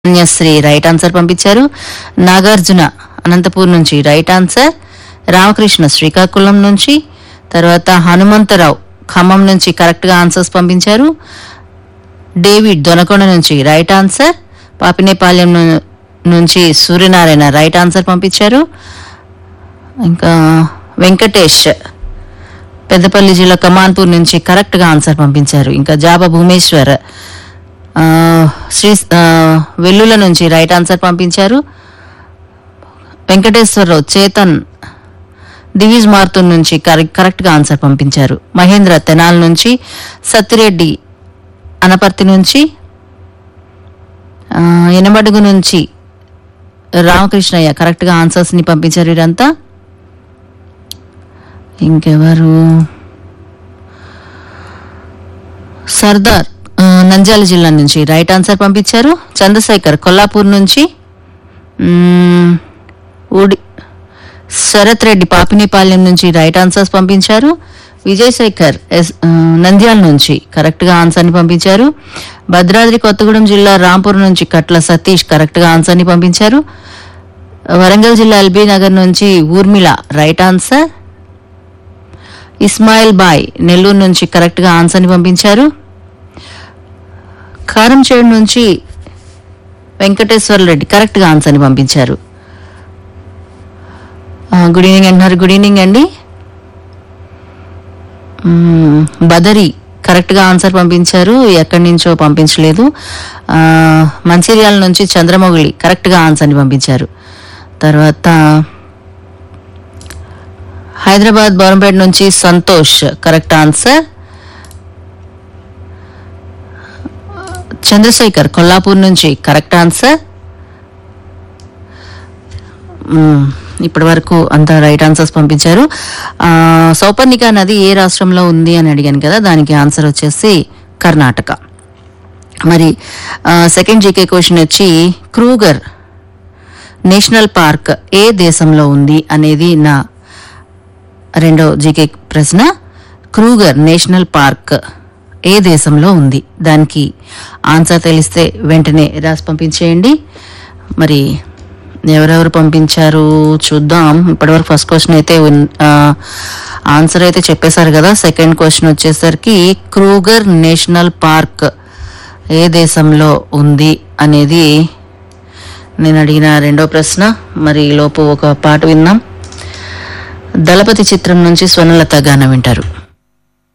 Shri right answer పంపించారు. నాగార్జున అనంతపూర్ నుంచి right answer. Ramakrishna Srikakulam నుంచి, తర్వాత హనుమంతరావు ఖమ్మం నుంచి కరెక్ట్ గా ఆన్సర్స్ పంపించారు. డేవిడ్ దొనకొండ నుంచి రైట్ ఆన్సర్. పాపినేపాలెం నుంచి సూర్యనారాయణ రైట్ ఆన్సర్ పంపించారు. ఇంకా వెంకటేష్ పెద్దపల్లి జిల్లా కమాన్పూర్ నుంచి కరెక్ట్ గా ఆన్సర్ పంపించారు. ఇంకా జాబా భూమేశ్వర్ వెల్లుల నుంచి రైట్ ఆన్సర్ పంపించారు. వెంకటేశ్వరరావు చేతన్ దివిజ్ మార్తూర్ నుంచి కరెక్ట్ గా ఆన్సర్ పంపించారు. మహేంద్ర తెనాల్ నుంచి, సత్తిరెడ్డి అనపర్తి నుంచి, ఎనమడుగు నుంచి రామకృష్ణయ్య కరెక్ట్ గా ఆన్సర్స్ ని పంపించారు. వీరంతా ఇంకెవరు, సర్దార్ నంద్యాల జిల్లా నుంచి రైట్ ఆన్సర్ పంపించారు. చంద్రశేఖర్ కొల్లాపూర్ నుంచి, శరత్ రెడ్డి పాపినేపాలెం నుంచి రైట్ ఆన్సర్స్ పంపించారు. విజయశేఖర్ నంద్యాల నుంచి కరెక్ట్ గా ఆన్సర్ ని పంపించారు. భద్రాద్రి కొత్తగూడెం జిల్లా రాంపూర్ నుంచి కట్ల సతీష్ కరెక్ట్ గా ఆన్సర్ ని పంపించారు. వరంగల్ జిల్లా ఎల్బీ నగర్ నుంచి Urmila right answer. Ismail bye Nellore నుంచి కరెక్ట్ గా ఆన్సర్ ని పంపించారు. కారంచేడు నుంచి వెంకటేశ్వర రెడ్డి కరెక్ట్ గా ఆన్సర్ ని పంపించారు. గుడ్ ఈవినింగ్ అంటున్నారు. గుడ్ ఈవినింగ్ అండి. బదరి కరెక్ట్ గా ఆన్సర్ పంపించారు. ఎక్కడి నుంచో పంపించలేదు. మంచిర్యాల నుంచి చంద్రమౌళి కరెక్ట్ గా ఆన్సర్ ని పంపించారు. తర్వాత హైదరాబాద్ బోరంపేట నుంచి సంతోష్ కరెక్ట్ ఆన్సర్. చంద్రశేఖర్ కొల్లాపూర్ నుంచి కరెక్ట్ ఆన్సర్. ఇప్పటి వరకు అంతా రైట్ ఆన్సర్స్ పంపించారు. సౌపర్ణిక నది ఏ రాష్ట్రంలో ఉంది అని అడిగాను కదా, దానికి ఆన్సర్ వచ్చేసి కర్ణాటక. మరి సెకండ్ జీకే క్వశ్చన్ వచ్చి క్రూగర్ నేషనల్ పార్క్ ఏ దేశంలో ఉంది అనేది నా రెండో జీకే ప్రశ్న. క్రూగర్ నేషనల్ పార్క్ ఏ దేశంలో ఉంది, దానికి ఆన్సర్ తెలిస్తే వెంటనే రాసి పంపించేయండి. మరి ఎవరెవరు పంపించారు చూద్దాం. ఇప్పటివరకు ఫస్ట్ క్వశ్చన్ అయితే ఆన్సర్ అయితే చెప్పేశారు కదా. సెకండ్ క్వశ్చన్ వచ్చేసరికి క్రూగర్ నేషనల్ పార్క్ ఏ దేశంలో ఉంది అనేది నేను అడిగిన రెండో ప్రశ్న. మరి లోపు ఒక పాట విన్నాం. దళపతి చిత్రం నుంచి స్వర్ణలత గానం వింటారు.